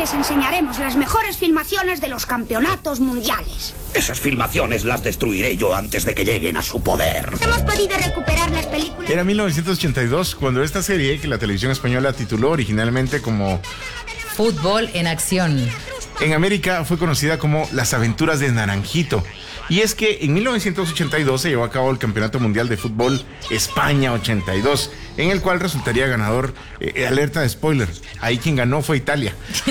les enseñaremos las mejores filmaciones de los campeonatos mundiales. Esas filmaciones las destruiré yo antes de que lleguen a su poder. Hemos podido recuperar las películas... Era 1982 cuando esta serie, que la televisión española tituló originalmente como Fútbol en acción, en América fue conocida como Las Aventuras de Naranjito. Y es que en 1982 se llevó a cabo el Campeonato Mundial de Fútbol España 82, en el cual resultaría ganador, alerta de spoiler, ahí quien ganó fue Italia.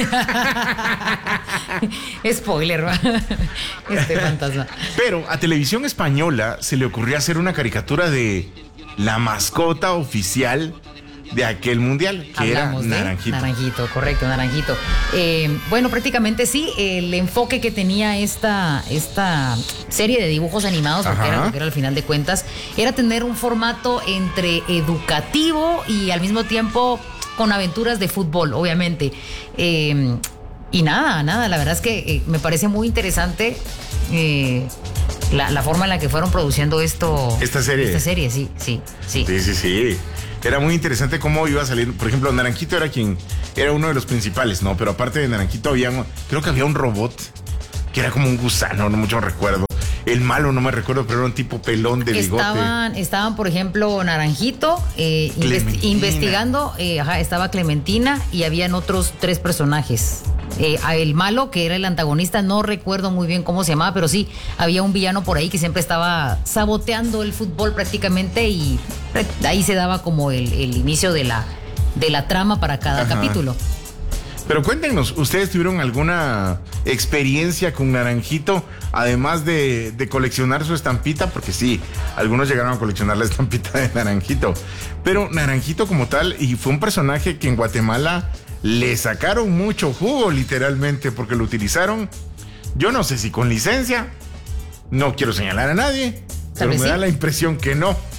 Spoiler, ¿va? Este fantasma. Pero a Televisión Española se le ocurrió hacer una caricatura de la mascota oficial de aquel mundial, que Hablamos era de Naranjito. Naranjito, correcto, Naranjito. Bueno, prácticamente sí, el enfoque que tenía esta serie de dibujos animados, porque era al final de cuentas, era tener un formato entre educativo y al mismo tiempo con aventuras de fútbol, obviamente. Y nada, la verdad es que me parece muy interesante la forma en la que fueron produciendo esta serie, sí. Sí. Era muy interesante cómo iba a salir. Por ejemplo, Naranjito era uno de los principales, ¿no? Pero aparte de Naranjito creo que había un robot que era como un gusano, no mucho recuerdo. El malo no me recuerdo, pero era un tipo pelón de bigote. Estaban, por ejemplo, Naranjito investigando, estaba Clementina y habían otros 3 personajes. El malo, que era el antagonista, no recuerdo muy bien cómo se llamaba, pero sí, había un villano por ahí que siempre estaba saboteando el fútbol prácticamente y ahí se daba como el inicio de la trama para cada capítulo. Pero cuéntenos, ¿ustedes tuvieron alguna experiencia con Naranjito, además de coleccionar su estampita? Porque sí, algunos llegaron a coleccionar la estampita de Naranjito. Pero Naranjito como tal, y fue un personaje que en Guatemala le sacaron mucho jugo, literalmente, porque lo utilizaron, yo no sé si con licencia, no quiero señalar a nadie, pero me da la impresión que no.